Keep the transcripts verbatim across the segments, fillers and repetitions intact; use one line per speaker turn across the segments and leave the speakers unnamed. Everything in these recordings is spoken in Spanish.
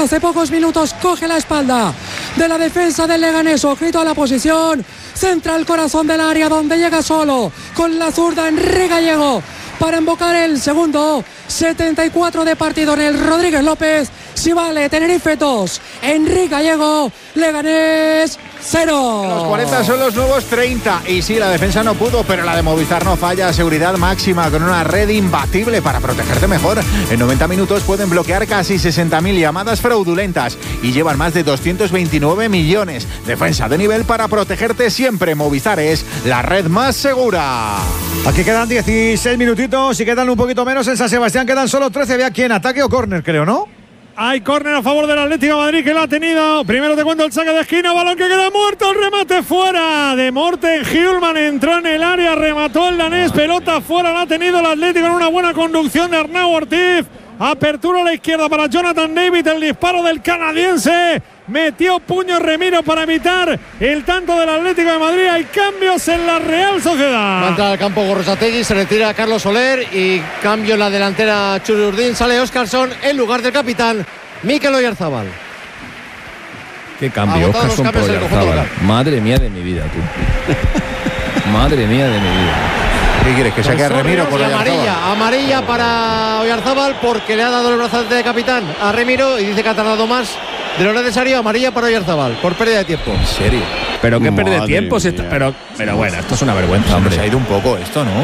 hace pocos minutos coge la espalda de la defensa del Leganés, ojito a la posición, centra el corazón del área donde llega solo con la zurda Enrique Gallego para embocar el segundo. Setenta y cuatro de partido en el Rodríguez López. Si vale, Tenerife dos, Enrique Gallego, Leganés cero.
Los cuarenta son los nuevos treinta. Y sí, la defensa no pudo, pero la de Movistar no falla. Seguridad máxima con una red imbatible para protegerte mejor. En noventa minutos pueden bloquear casi sesenta mil llamadas fraudulentas y llevan más de doscientos veintinueve millones. Defensa de nivel para protegerte siempre. Movistar es la red más segura.
Aquí quedan dieciséis minutitos y quedan un poquito menos en San Sebastián. Quedan solo trece. Ve aquí en ataque o córner, creo, ¿no?
Hay córner a favor del Atlético de Madrid que la ha tenido. Primero te cuento el saque de esquina, balón que queda muerto, el remate fuera de Morten Hjulmand, entró en el área, remató el danés, pelota fuera, la ha tenido el Atlético en una buena conducción de Arnau Ortiz. Apertura a la izquierda para Jonathan David, el disparo del canadiense. Metió puño Remiro para evitar el tanto del Atlético de Madrid. Hay cambios en la Real Sociedad.
Va a entrar al campo Gorrotxategi, se retira Carlos Soler y cambio en la delantera Churi Urdin. Sale Óscarsson en lugar del capitán Mikel Oyarzabal.
Qué cambio, Óscarsson por Oyarzabal. Madre mía de mi vida, tú. Madre mía de mi vida.
¿Qué quieres? ¿Que saque a Remiro por Oyarzabal?
Amarilla, amarilla para Oyarzabal porque le ha dado el brazalete de capitán a Remiro y dice que ha tardado más de lo necesario. Amarilla para Oyarzabal por pérdida de tiempo.
¿En serio? Pero qué pérdida de tiempo. Se está, pero, pero bueno, esto es una vergüenza, hombre.
Se ha ido un poco esto, ¿no?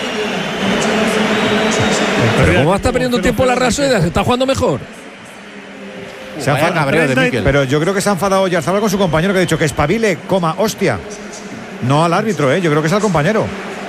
Pero ¿cómo va a estar perdiendo tiempo la Real Sociedad? ¿Se está jugando mejor?
Se ha enfadado, de Mikel. Pero yo creo que se ha enfadado Oyarzabal con su compañero, que ha dicho que espabile, coma, hostia. No al árbitro, ¿eh? Yo creo que es al compañero.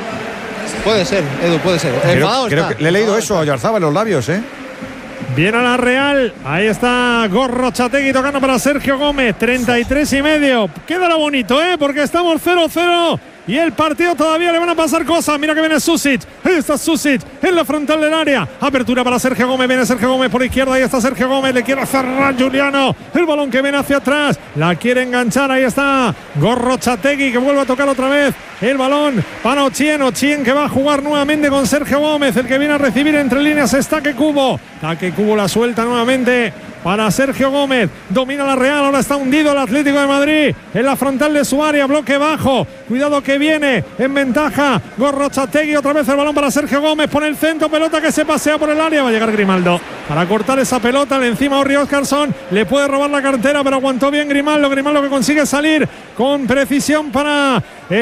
Puede ser, Edu, puede ser.
Creo, creo que le he leído eso a Oyarzabal en los labios, ¿eh?
Viene a la Real. Ahí está Gorrotxategi tocando para Sergio Gómez. treinta y tres y medio. Quedará bonito, ¿eh? Porque estamos cero cero. Y el partido todavía le van a pasar cosas. Mira que viene Susic. Ahí está Susic en la frontal del área. Apertura para Sergio Gómez. Viene Sergio Gómez por izquierda. Ahí está Sergio Gómez. Le quiere cerrar Juliano. El balón que viene hacia atrás. La quiere enganchar. Ahí está Gorrotxategi que vuelve a tocar otra vez. El balón para Ochien. Ochien que va a jugar nuevamente con Sergio Gómez. El que viene a recibir entre líneas es Taque Kubo. Taque Kubo la suelta nuevamente para Sergio Gómez. Domina la Real. Ahora está hundido el Atlético de Madrid en la frontal de su área. Bloque bajo. Cuidado que viene en ventaja Gorrotxategi. Otra vez el balón para Sergio Gómez. Pone el centro. Pelota que se pasea por el área. Va a llegar Grimaldo para cortar esa pelota. Le encima Orri Óscarsson. Le puede robar la cartera, pero aguantó bien Grimaldo. Grimaldo que consigue salir con precisión para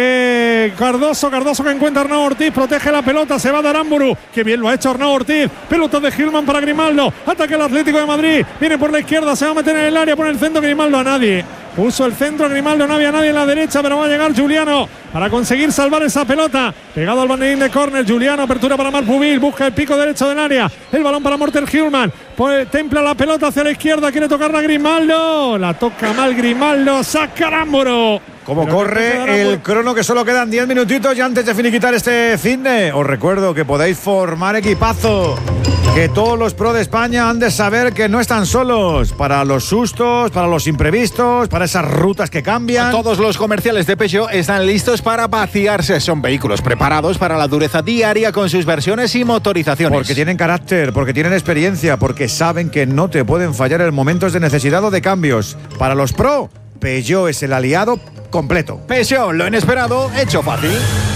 eh, Cardoso. Cardoso que encuentra a Arnau Ortiz. Protege la pelota. Se va de Aramburu. Que bien lo ha hecho Arnau Ortiz. Pelota de Hjulmand para Grimaldo. Ataque el Atlético de Madrid. Viene por la izquierda. Se va a meter en el área. Pone el centro Grimaldo. A nadie. Puso el centro Grimaldo, no había nadie en la derecha, pero va a llegar Juliano para conseguir salvar esa pelota. Pegado al banderín de córner, Juliano, apertura para Marpubil, busca el pico derecho del área. El balón para Morten Hjulmand, templa la pelota hacia la izquierda, quiere tocarla Grimaldo. La toca mal Grimaldo, saca Aramburu.
Como corre el crono, que solo quedan diez minutitos y antes de finiquitar este finde, os recuerdo que podéis formar equipazo, que todos los pro de España han de saber que no están solos para los sustos, para los imprevistos, para esas rutas que cambian.
Todos los comerciales de Peugeot están listos para vaciarse. Son vehículos preparados para la dureza diaria con sus versiones y motorizaciones.
Porque tienen carácter, porque tienen experiencia, porque saben que no te pueden fallar en momentos de necesidad o de cambios. Para los pro, Peugeot es el aliado completo.
Peugeot, lo inesperado, hecho fácil.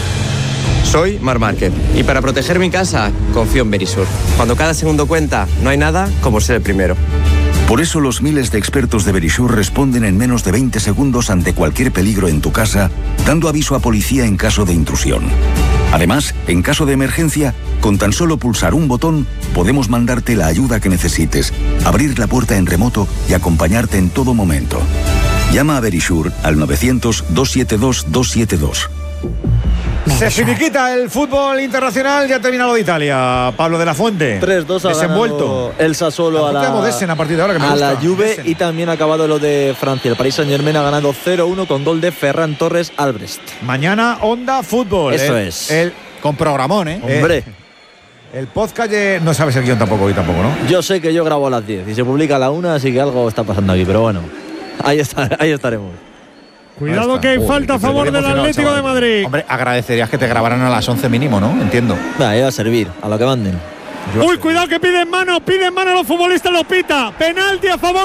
Soy Marc Márquez y para proteger mi casa confío en Verisur. Cuando cada segundo cuenta, no hay nada como ser el primero.
Por eso los miles de expertos de Verisur responden en menos de veinte segundos ante cualquier peligro en tu casa, dando aviso a policía en caso de intrusión. Además, en caso de emergencia, con tan solo pulsar un botón, podemos mandarte la ayuda que necesites, abrir la puerta en remoto y acompañarte en todo momento. Llama a Verisur al novecientos, doscientos setenta y dos, doscientos setenta y dos.
Se finiquita el fútbol internacional, ya ha terminado de Italia. Pablo de la Fuente.
tres dos ha
desenvuelto
el Sassuolo a la,
Modessen a partir de ahora, que me
a
gusta.
la Juve.
Modessen.
Y también ha acabado lo de Francia. El Paris Saint-Germain ha ganado cero uno con gol de Ferran Torres al Brest.
Mañana Onda Fútbol.
Eso
el,
es.
El,
con programón, ¿eh?
Hombre.
Eh, el podcast de, no sabes el guión tampoco hoy tampoco, ¿no?
Yo sé que yo grabo a las diez y se publica a la una, así que algo está pasando aquí, pero bueno, ahí, está, ahí estaremos.
Cuidado que hay
Uy,
falta a favor del Atlético de Madrid.
Hombre, agradecerías que te grabaran a las once mínimo, ¿no? Entiendo.
Va, iba a servir, a lo que manden.
Uy, cuidado que piden mano, piden mano los futbolistas, lo pita. Penalti a favor